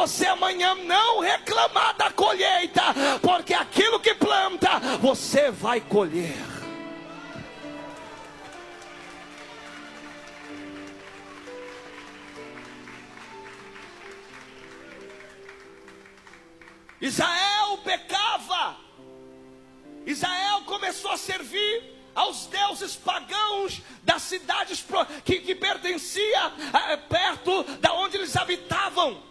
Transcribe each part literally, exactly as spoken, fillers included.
você amanhã não reclamar da colheita, porque aquilo que planta, você vai colher. Israel pecava. Israel começou a servir aos deuses pagãos das cidades que, que pertencia é, perto da onde eles habitavam.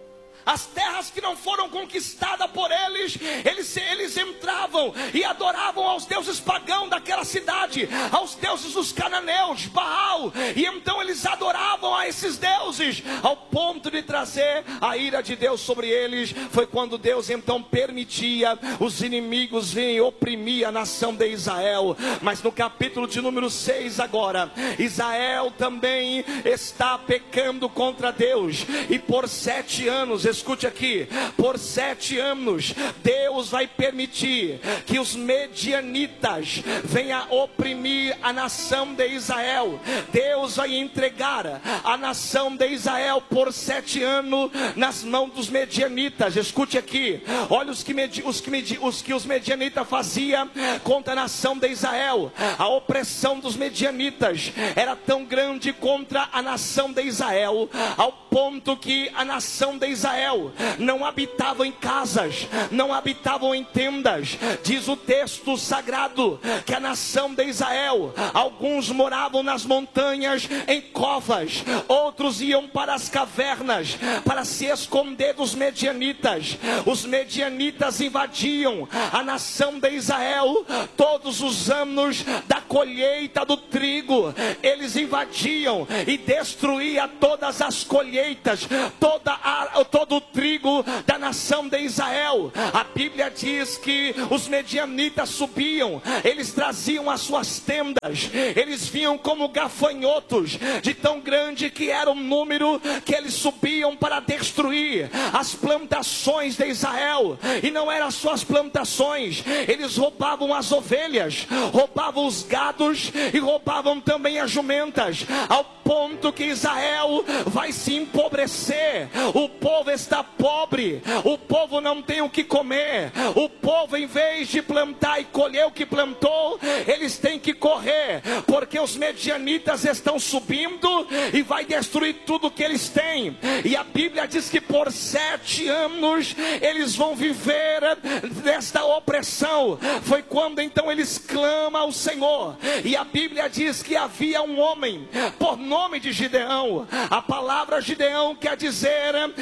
As terras que não foram conquistadas por eles, eles, eles entravam e adoravam aos deuses pagãos daquela cidade, aos deuses dos cananeus, Baal, e então eles adoravam a esses deuses, ao ponto de trazer a ira de Deus sobre eles. Foi quando Deus então permitia os inimigos virem oprimir a nação de Israel. Mas no capítulo de número seis agora, Israel também está pecando contra Deus, e por sete anos, escute aqui, por sete anos, Deus vai permitir que os medianitas venham oprimir a nação de Israel. Deus vai entregar a nação de Israel por sete anos nas mãos dos medianitas. Escute aqui, olha os que, medi, os, que medi, os que os medianitas faziam contra a nação de Israel. A opressão dos medianitas era tão grande contra a nação de Israel, ao ponto que a nação de Israel não habitavam em casas, não habitavam em tendas. Diz o texto sagrado que a nação de Israel, alguns moravam nas montanhas em covas, outros iam para as cavernas para se esconder dos medianitas. Os medianitas invadiam a nação de Israel todos os anos da colheita do trigo. Eles invadiam e destruíam todas as colheitas, toda a, todo o trigo da nação de Israel. A Bíblia diz que os medianitas subiam, eles traziam as suas tendas, eles vinham como gafanhotos, de tão grande que era o número que eles subiam para destruir as plantações de Israel. E não eram só as plantações, eles roubavam as ovelhas, roubavam os gados e roubavam também as jumentas, ao ponto que Israel vai se empobrecer. O povo está pobre, o povo não tem o que comer, o povo, em vez de plantar e colher o que plantou, eles têm que correr, porque os medianitas estão subindo e vai destruir tudo que eles têm. E a Bíblia diz que por sete anos eles vão viver desta opressão. Foi quando então eles clamam ao Senhor, e a Bíblia diz que havia um homem por nome de Gideão. A palavra Gideão quer dizer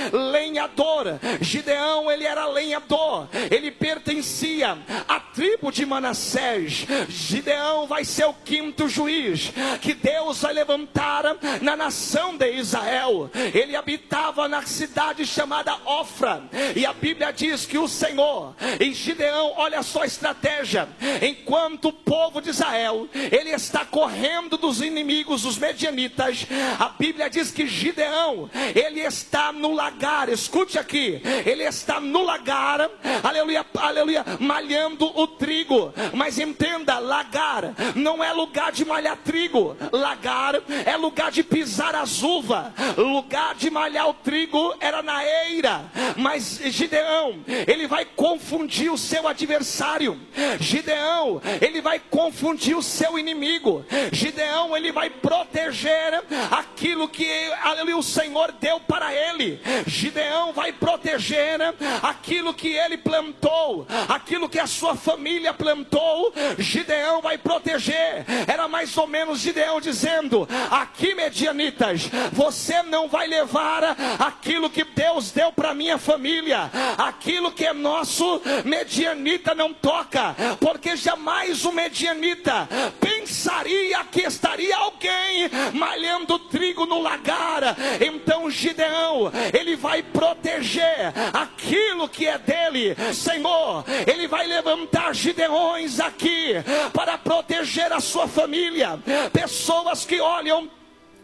lenhador. Gideão, ele era lenhador, ele pertencia à tribo de Manassés. Gideão vai ser o quinto juiz que Deus vai levantar na nação de Israel. Ele habitava na cidade chamada Ofra, e a Bíblia diz que o Senhor, e Gideão, olha só a estratégia, enquanto o povo de Israel, ele está correndo dos inimigos, dos medianitas, a Bíblia diz que Gideão, ele está no lagar. Escute aqui, ele está no lagar, aleluia, aleluia, malhando o trigo. Mas entenda, lagar não é lugar de malhar trigo, lagar é lugar de pisar as uvas, lugar de malhar o trigo era na eira. Mas Gideão, ele vai confundir o seu adversário, Gideão, ele vai confundir o seu inimigo, Gideão, ele vai proteger aquilo que, aleluia, o Senhor deu para ele. Gideão vai proteger aquilo que ele plantou, aquilo que a sua família plantou, Gideão vai proteger. Era mais ou menos Gideão dizendo: aqui, medianitas, você não vai levar aquilo que Deus deu para minha família, aquilo que é nosso, medianita não toca, porque jamais o medianita pensaria que estaria alguém malhando trigo no lagar. Então Gideão, ele vai proteger aquilo que é dele. Senhor, ele vai levantar Gideões aqui para proteger a sua família, pessoas que olham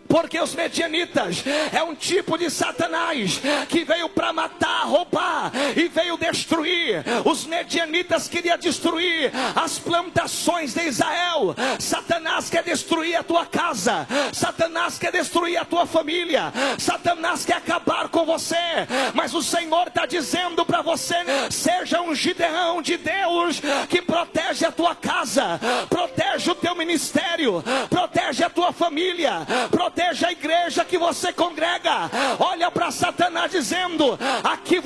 Porque os medianitas é um tipo de Satanás que veio para matar, roubar e veio destruir. Os medianitas queriam destruir as plantações de Israel. Satanás quer destruir a tua casa. Satanás quer destruir a tua família. Satanás quer acabar com você. Mas o Senhor está dizendo para você: seja um Gideão de Deus que protege a tua casa, protege o teu ministério, protege a tua família, protege a igreja que você congrega. Olha para Satanás dizendo: aqui